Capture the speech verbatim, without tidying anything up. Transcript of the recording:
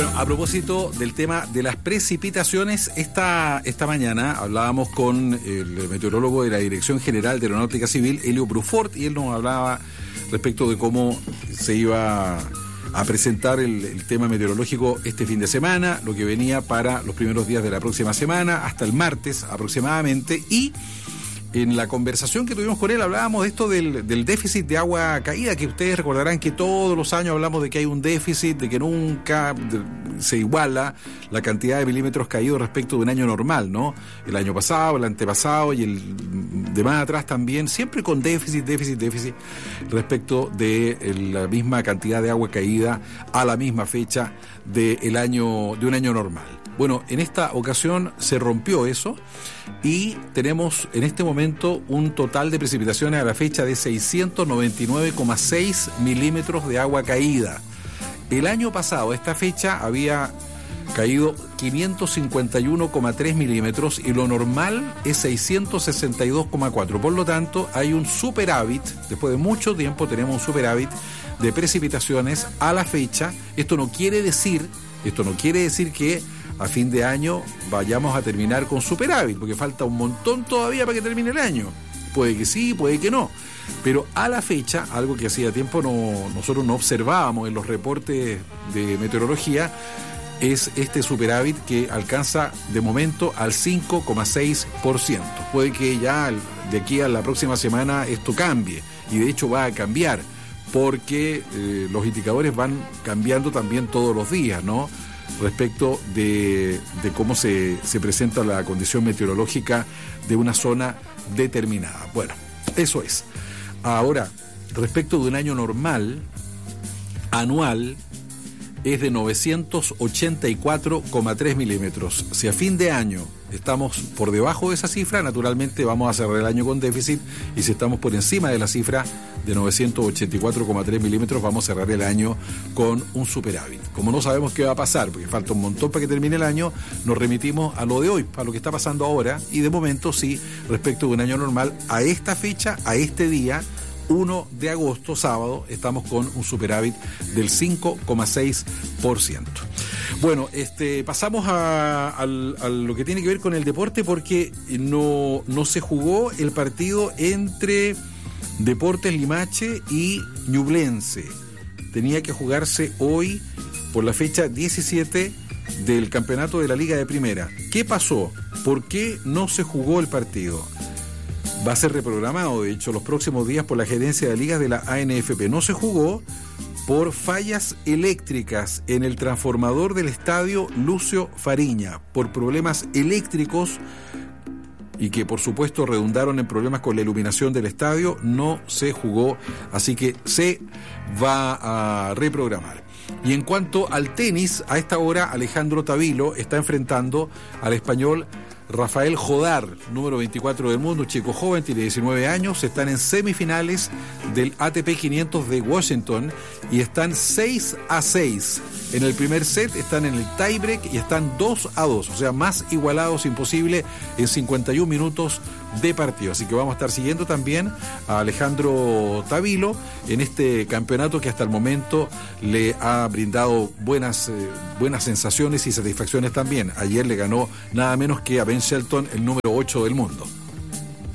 Bueno, a propósito del tema de las precipitaciones, esta, esta mañana hablábamos con el meteorólogo de la Dirección General de Aeronáutica Civil, Helio Brufort, y él nos hablaba respecto de cómo se iba a presentar el, el tema meteorológico este fin de semana, lo que venía para los primeros días de la próxima semana, hasta el martes aproximadamente, y en la conversación que tuvimos con él hablábamos de esto del, del déficit de agua caída, que ustedes recordarán que todos los años hablamos de que hay un déficit, de que nunca se iguala la cantidad de milímetros caídos respecto de un año normal, ¿no? El año pasado, el antepasado y el de más atrás también, siempre con déficit, déficit, déficit respecto de la misma cantidad de agua caída a la misma fecha de, el año, de un año normal. Bueno, en esta ocasión se rompió eso y tenemos en este momento un total de precipitaciones a la fecha de seiscientos noventa y nueve coma seis milímetros de agua caída. El año pasado, a esta fecha, había caído quinientos cincuenta y uno coma tres milímetros y lo normal es seiscientos sesenta y dos coma cuatro. Por lo tanto, hay un superávit, después de mucho tiempo tenemos un superávit de precipitaciones a la fecha. Esto no quiere decir, esto no quiere decir que a fin de año vayamos a terminar con superávit, porque falta un montón todavía para que termine el año. Puede que sí, puede que no. Pero a la fecha, algo que hacía tiempo no, nosotros no observábamos en los reportes de meteorología, es este superávit que alcanza de momento al cinco coma seis por ciento. Puede que ya de aquí a la próxima semana esto cambie, y de hecho va a cambiar, porque eh, los indicadores van cambiando también todos los días, ¿no? Respecto de, de cómo se, se presenta la condición meteorológica de una zona determinada. Bueno, eso es. Ahora, respecto de un año normal, anual, es de novecientos ochenta y cuatro coma tres milímetros. Si a fin de año estamos por debajo de esa cifra, naturalmente vamos a cerrar el año con déficit, y si estamos por encima de la cifra de novecientos ochenta y cuatro coma tres milímetros, vamos a cerrar el año con un superávit. Como no sabemos qué va a pasar, porque falta un montón para que termine el año, nos remitimos a lo de hoy, a lo que está pasando ahora, y de momento sí, respecto de un año normal, a esta fecha, a este día, primero de agosto, sábado, estamos con un superávit del cinco coma seis por ciento. Bueno, este, pasamos a, a, a lo que tiene que ver con el deporte, porque no, no se jugó el partido entre Deportes Limache y Ñublense. Tenía que jugarse hoy por la fecha diecisiete del campeonato de la Liga de Primera. ¿Qué pasó? ¿Por qué no se jugó el partido? Va a ser reprogramado, de hecho, los próximos días por la gerencia de ligas de la A N F P. No se jugó por fallas eléctricas en el transformador del estadio Lucio Fariña, por problemas eléctricos, y que por supuesto redundaron en problemas con la iluminación del estadio. No se jugó, así que se va a reprogramar. Y en cuanto al tenis, a esta hora Alejandro Tavilo está enfrentando al español Rafael Jodar, número veinticuatro del mundo, chico joven, tiene diecinueve años, están en semifinales del A T P quinientos de Washington y están seis a seis. En el primer set están en el tiebreak y están dos a dos, o sea, más igualados imposible en cincuenta y un minutos de partido. Así que vamos a estar siguiendo también a Alejandro Tavilo en este campeonato que hasta el momento le ha brindado buenas, eh, buenas sensaciones y satisfacciones también. Ayer le ganó nada menos que a Ben Shelton, el número ocho del mundo.